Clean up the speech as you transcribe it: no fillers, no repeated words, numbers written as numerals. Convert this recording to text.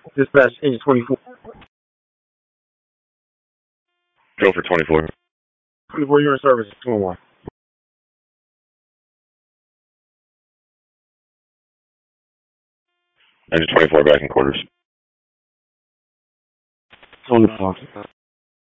Dispatch engine 24. Go for 24. 24, you're in service. 2-1. Engine 24 back in quarters. 24.